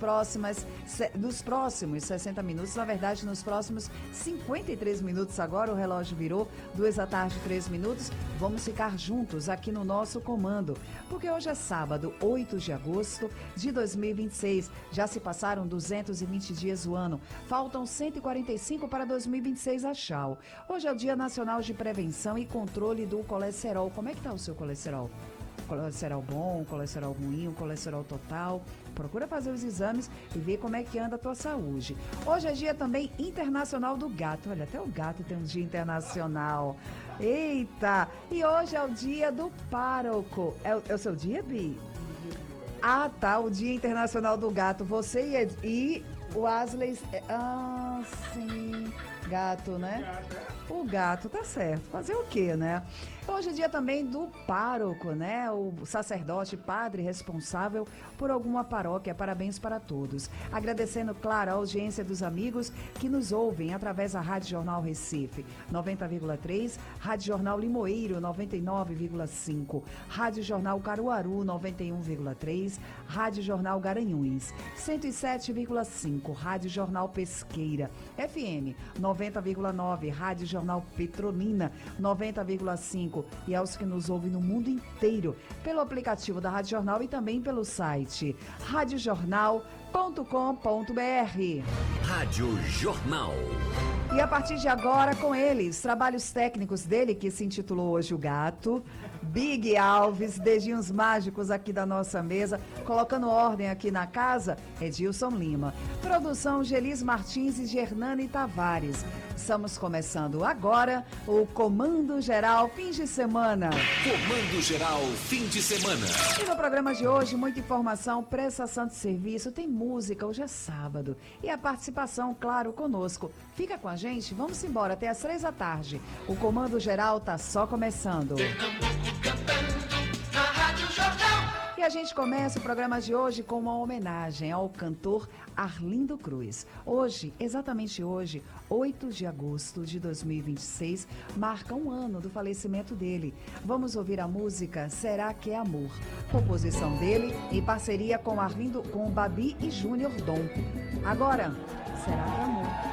nos próximos 60 minutos, na verdade, nos próximos 53 minutos agora, o relógio virou 14h03, vamos ficar juntos aqui no nosso comando, porque hoje é sábado, 8 de agosto de 2026, já se passaram 220 dias do ano, faltam 145 para 2026 a tchau. Hoje é o Dia Nacional de Prevenção e Controle do Colesterol. Como é que tá o seu colesterol? Colesterol bom, colesterol ruim, colesterol total. Procura fazer os exames e ver como é que anda a tua saúde. Hoje é dia também internacional do gato. Olha, até o gato tem um dia internacional. Eita! E hoje é o dia do pároco. É o seu dia, Bi? Ah, tá. O dia internacional do gato. Você e o Asley... Ah, sim. Gato, né? O gato, tá certo. Fazer o quê, né? Hoje é dia também do pároco, né? O sacerdote, padre responsável por alguma paróquia. Parabéns para todos. Agradecendo, claro, a audiência dos amigos que nos ouvem através da Rádio Jornal Recife, 90,3, Rádio Jornal Limoeiro, 99,5, Rádio Jornal Caruaru, 91,3, Rádio Jornal Garanhuns, 107,5, Rádio Jornal Pesqueira, FM, 90,9, Rádio Jornal Petrolina, 90,5, e aos que nos ouvem no mundo inteiro, pelo aplicativo da Rádio Jornal e também pelo site radiojornal.com.br. Rádio Jornal. E a partir de agora, com eles, trabalhos técnicos dele, que se intitulou hoje O Gato, Big Alves, dedinhos mágicos aqui da nossa mesa, colocando ordem aqui na casa, Edilson Lima. Produção, Gelis Martins e Gernane Tavares. Estamos começando agora o Comando Geral Fim de Semana. Comando Geral Fim de Semana. E no programa de hoje, muita informação, prestação de serviço, tem música, hoje é sábado. E a participação, claro, conosco. Fica com a gente, vamos embora até às 15h. O Comando Geral tá só começando. E a gente começa o programa de hoje com uma homenagem ao cantor Arlindo Cruz. Hoje, exatamente hoje, 8 de agosto de 2026, marca um ano do falecimento dele. Vamos ouvir a música Será que é Amor? Composição dele em parceria com o Babi e Júnior Dom. Agora, Será que é Amor?